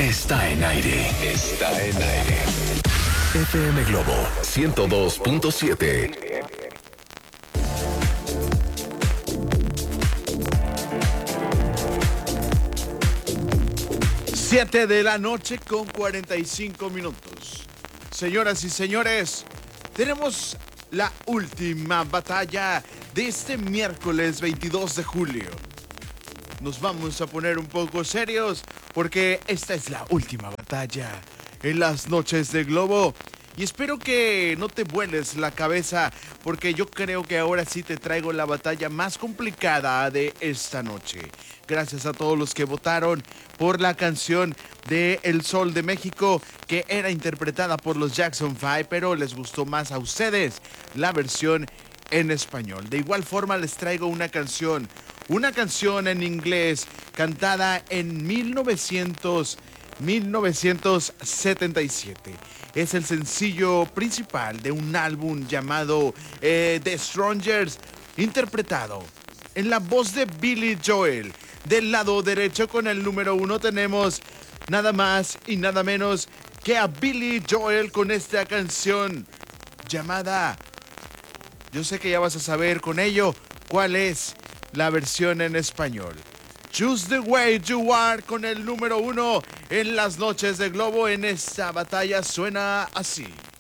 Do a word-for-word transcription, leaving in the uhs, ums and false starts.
está en aire. Está en aire. F M Globo ciento dos punto siete. siete de la noche con cuarenta y cinco minutos. Señoras y señores, tenemos la última batalla de este miércoles veintidós de julio. Nos vamos a poner un poco serios porque esta es la última batalla en las noches de Globo. Y espero que no te vueles la cabeza porque yo creo que ahora sí te traigo la batalla más complicada de esta noche. Gracias a todos los que votaron por la canción de El Sol de México, que era interpretada por los Jackson Five, pero les gustó más a ustedes la versión en español. De igual forma les traigo una canción, una canción en inglés cantada en mil novecientos setenta y siete. Es el sencillo principal de un álbum llamado eh, The Strangers, interpretado en la voz de Billy Joel. Del lado derecho con el número uno tenemos nada más y nada menos que a Billy Joel con esta canción llamada... Yo sé que ya vas a saber con ello cuál es la versión en español. Just the Way You Are con el número uno en las noches de Globo. En esta batalla suena así.